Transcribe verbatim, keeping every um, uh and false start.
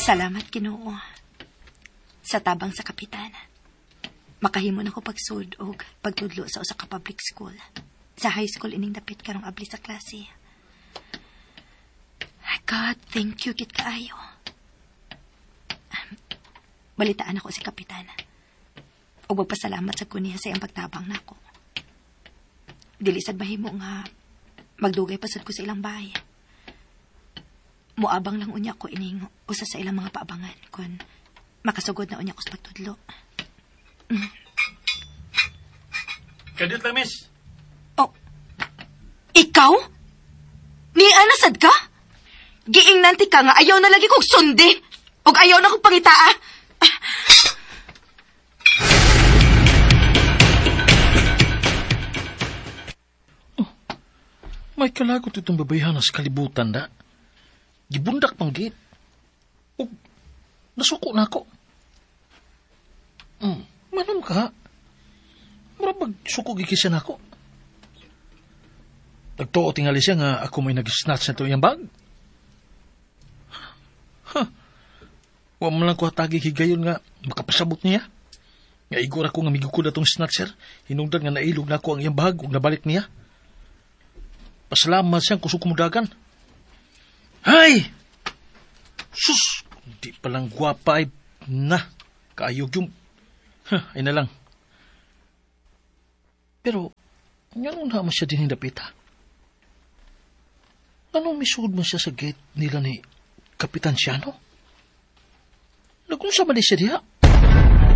Salamat, Ginoo. Sa tabang sa kapitana. Makahimo na ko pagsud og pagtudlo sa usa ka public school. Sa high school ining dapit karong abli sa klase. God, thank you, kit kaayo. Balitaan ako si kapitana. O magpasalamat sa kuniya sa iyang pagtabang nako. Dili sad mahimo nga magdugay pasad ko sa ilang bahay. Muabang lang unya ko ining usa sa ilang mga paabangan kun makasugod na unya ko sa pagtudlo. Mm. Kadit lang, miss. Oh, ikaw? Ni anasad ka? Giing nanti ka nga ayaw na lagi kong sundi. Og ayaw na kong pangitaa. Oh, may kalagot itong babayhan sa kalibutan da. Gibundak pang gate. Og nasuko na ako. Hmm, manam ka. Marabag suko gikisa na ako. Nagtuo tingali siya nga ako may nag-snatch na ito yung bag. Huh. Wa mo lang ko hatagi higayon nga makapasabot niya. Nga igor ako nga migukod atong snatcher. Hinungdan nga nailog na ako ang iyang bahag ug nabalik niya. Pasalamat siyang kusog kumudagan. Hay! Sus! Di palang gwapa ay na. Kaayog yung... Huh, ay na lang. Pero, nga naman siya din hindapit ha? Anong misugod mo siya sa gate nila ni Kapitan Siano? Nagkung sa mali siya diha?